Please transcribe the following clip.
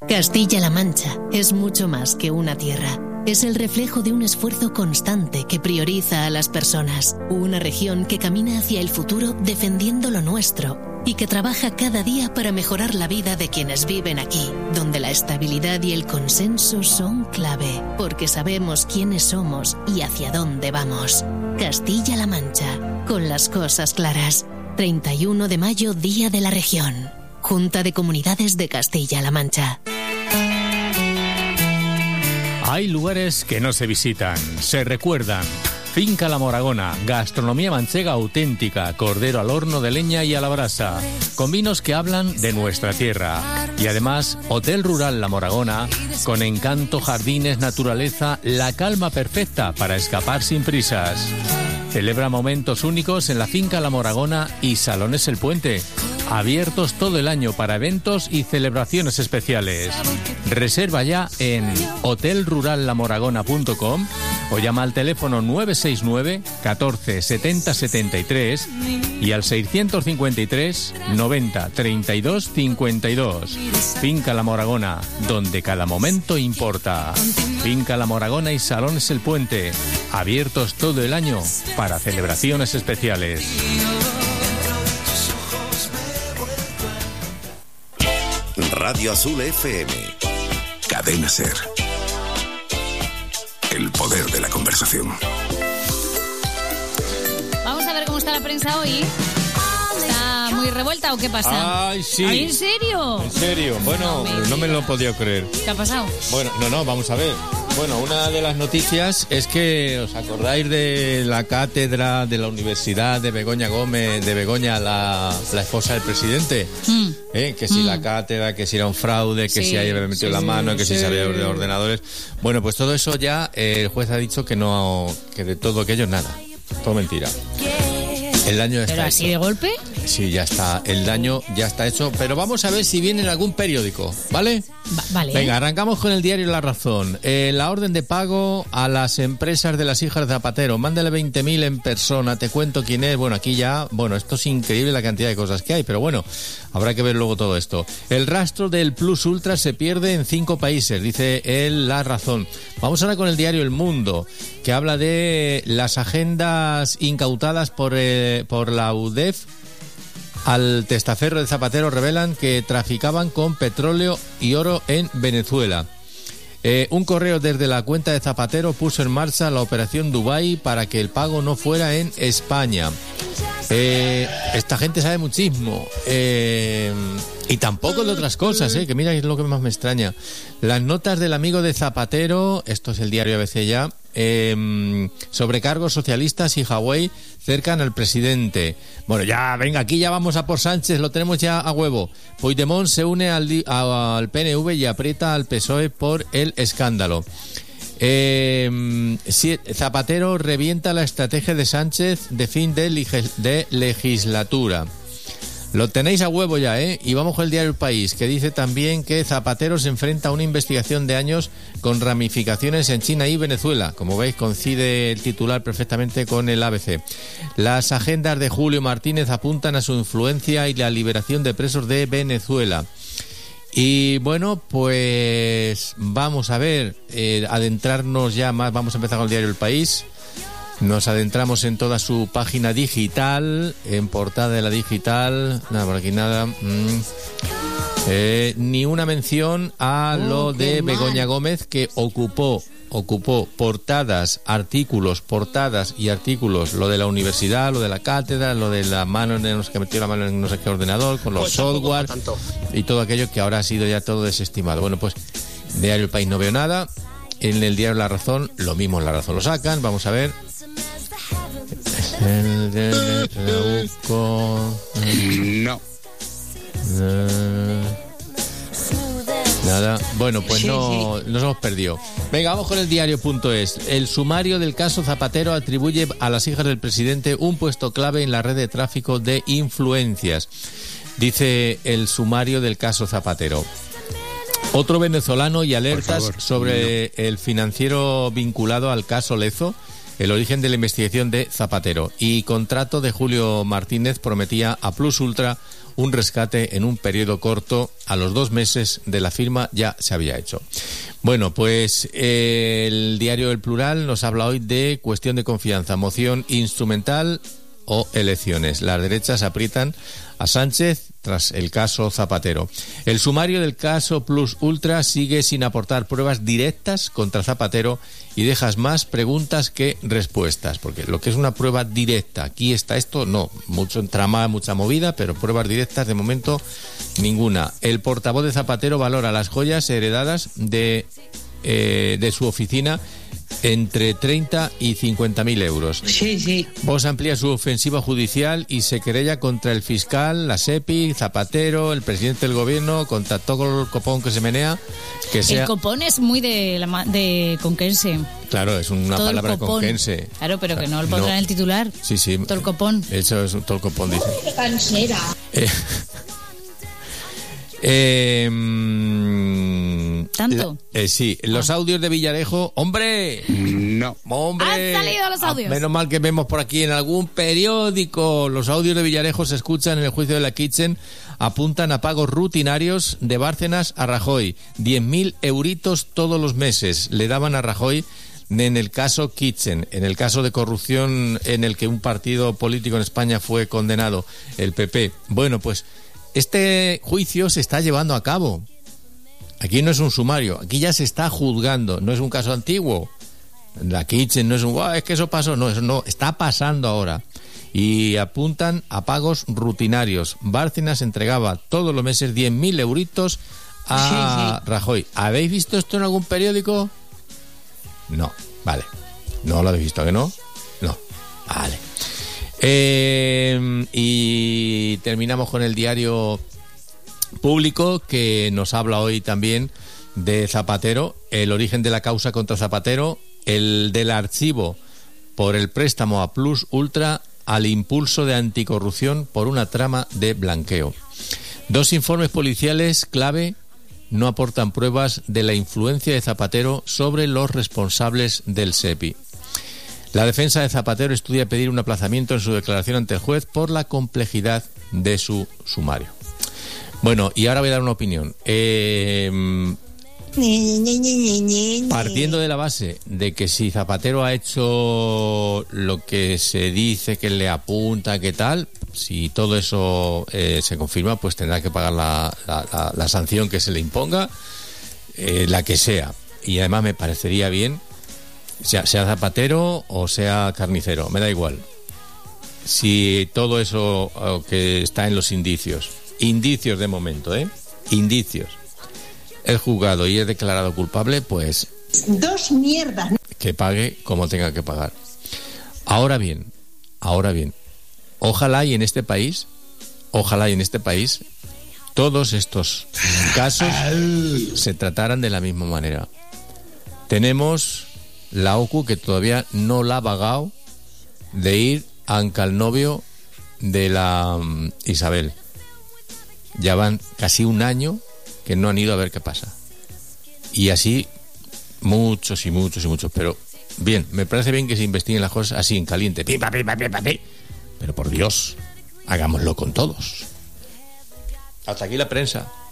Castilla-La Mancha es mucho más que una tierra. Es el reflejo de un esfuerzo constante que prioriza a las personas. Una región que camina hacia el futuro defendiendo lo nuestro y que trabaja cada día para mejorar la vida de quienes viven aquí, donde la estabilidad y el consenso son clave, porque sabemos quiénes somos y hacia dónde vamos. Castilla-La Mancha, con las cosas claras. 31 de mayo, Día de la Región. Junta de Comunidades de Castilla-La Mancha. Hay lugares que no se visitan, se recuerdan. Finca La Moragona, gastronomía manchega auténtica, cordero al horno de leña y a la brasa, con vinos que hablan de nuestra tierra. Y además, Hotel Rural La Moragona, con encanto, jardines, naturaleza, la calma perfecta para escapar sin prisas. Celebra momentos únicos en la Finca La Moragona y Salones El Puente, abiertos todo el año para eventos y celebraciones especiales. Reserva ya en hotelrurallamoragona.com o llama al teléfono 969 14 70 73 y al 653 90 32 52. Finca La Moragona, donde cada momento importa. Finca La Moragona y Salones El Puente, abiertos todo el año para celebraciones especiales. Radio Azul FM. Cadena SER. El poder de la conversación. Vamos a ver cómo está la prensa hoy. ¿Está muy revuelta o qué pasa? Ay, sí. ¿Ay, en serio? En serio. Bueno, no me lo he podido creer. ¿Qué ha pasado? Bueno, no, vamos a ver. Bueno, una de las noticias es que, ¿os acordáis de la cátedra de la Universidad de Begoña Gómez, de Begoña, la esposa del presidente? Que si la cátedra, que si era un fraude, que si había metido la mano, que si se había de ordenadores. Bueno, pues todo eso ya el juez ha dicho que no, que de todo aquello nada. Todo mentira. El daño ya está ¿Pero así hecho. de golpe? Sí, ya está. El daño ya está hecho. Pero vamos a ver si viene en algún periódico, ¿vale? Vale. Venga, arrancamos con el diario La Razón. La orden de pago a las empresas de las hijas de Zapatero. Mándale 20.000 en persona. Te cuento quién es. Bueno, aquí ya... Bueno, esto es increíble la cantidad de cosas que hay. Pero bueno, habrá que ver luego todo esto. El rastro del Plus Ultra se pierde en 5 países, dice La Razón. Vamos ahora con el diario El Mundo, que habla de las agendas incautadas por la UDEF al testaferro de Zapatero. Revelan que traficaban con petróleo y oro en Venezuela. Un correo desde la cuenta de Zapatero puso en marcha la operación Dubái para que el pago no fuera en España. Esta gente sabe muchísimo. Y tampoco de otras cosas, que mira, es lo que más me extraña. Las notas del amigo de Zapatero, esto es el diario ABC ya, sobrecargos socialistas y Huawei cercan al presidente. Bueno, ya, venga, aquí ya vamos a por Sánchez, lo tenemos ya a huevo. Puigdemont se une al PNV y aprieta al PSOE por el escándalo. Zapatero revienta la estrategia de Sánchez de fin de legislatura. Lo tenéis a huevo ya, Y vamos con el diario El País, que dice también que Zapatero se enfrenta a una investigación de años con ramificaciones en China y Venezuela. Como veis, coincide el titular perfectamente con el ABC. Las agendas de Julio Martínez apuntan a su influencia y la liberación de presos de Venezuela. Y bueno, pues vamos a ver, adentrarnos ya más. Vamos a empezar con el diario El País. Nos adentramos en toda su página digital, en portada de la digital. Nada, por aquí nada. Ni una mención a lo de Begoña Gómez, que ocupó portadas y artículos, lo de la universidad, lo de la cátedra, lo de la mano en no sé qué, metió la mano en no sé qué ordenador, con los pues software y todo aquello que ahora ha sido ya todo desestimado. Bueno, pues diario El País no veo nada. En el diario La Razón, lo mismo, en La Razón lo sacan. Vamos a ver. No. Nada. Bueno, pues no nos hemos perdido. Venga, vamos con el diario.es. El sumario del caso Zapatero atribuye a las hijas del presidente un puesto clave en la red de tráfico de influencias. Dice el sumario del caso Zapatero. Otro venezolano y alertas sobre el financiero vinculado al caso Lezo, el origen de la investigación de Zapatero. Y contrato de Julio Martínez prometía a Plus Ultra un rescate en un periodo corto. A los 2 meses de la firma ya se había hecho. Bueno, pues el diario El Plural nos habla hoy de cuestión de confianza, moción instrumental o elecciones. Las derechas aprietan a Sánchez tras el caso Zapatero. El sumario del caso Plus Ultra sigue sin aportar pruebas directas contra Zapatero y dejas más preguntas que respuestas, porque lo que es una prueba directa, aquí está esto, no, mucho entramada, mucha movida, pero pruebas directas de momento ninguna. El portavoz de Zapatero valora las joyas heredadas de su oficina entre 30 y 50.000 euros. Sí. Vox amplía su ofensiva judicial y se querella contra el fiscal, la SEPI, Zapatero, el presidente del gobierno, contra todo el copón que se menea. El copón es muy de conquense. Claro, es una todo palabra conquense. Claro, pero que no lo pondrán en el titular. Sí. Todo el copón. Eso es todo el copón, dice. ¡Qué cansera! ¿Tanto? Sí, los audios de Villarejo. ¡Hombre! No. ¡Hombre! Han salido los audios. Menos mal que vemos por aquí en algún periódico. Los audios de Villarejo se escuchan en el juicio de la Kitchen. Apuntan a pagos rutinarios de Bárcenas a Rajoy. 10.000 euritos todos los meses le daban a Rajoy en el caso Kitchen, en el caso de corrupción en el que un partido político en España fue condenado, el PP. Bueno, pues este juicio se está llevando a cabo. Aquí no es un sumario, aquí ya se está juzgando, no es un caso antiguo. La Kitchen no es es que eso pasó, no, eso no, está pasando ahora. Y apuntan a pagos rutinarios. Bárcenas entregaba todos los meses 10.000 euritos a Rajoy. ¿Habéis visto esto en algún periódico? No, vale. ¿No lo habéis visto, que no? No, vale. Y terminamos con el diario Público, que nos habla hoy también de Zapatero, el origen de la causa contra Zapatero, el del archivo por el préstamo a Plus Ultra, al impulso de anticorrupción por una trama de blanqueo. 2 informes policiales clave no aportan pruebas de la influencia de Zapatero sobre los responsables del SEPI. La defensa de Zapatero estudia pedir un aplazamiento en su declaración ante el juez por la complejidad de su sumario. Bueno, y ahora voy a dar una opinión. Partiendo de la base de que si Zapatero ha hecho lo que se dice que le apunta, que tal, si todo eso se confirma, pues tendrá que pagar la sanción que se le imponga, la que sea. Y además me parecería bien, sea Zapatero o sea Carnicero, me da igual. Si todo eso que está en los indicios de momento, indicios, el juzgado y es declarado culpable, pues 2 mierdas. Que pague como tenga que pagar. Ahora bien, ojalá y en este país todos estos casos se trataran de la misma manera. Tenemos la OCU que todavía no la ha pagado de ir a ancar al novio de la Isabel. Ya van casi un año que no han ido a ver qué pasa. Y así muchos. Pero bien, me parece bien que se investiguen las cosas así en caliente. Pipa. Pero por Dios, hagámoslo con todos. Hasta aquí la prensa.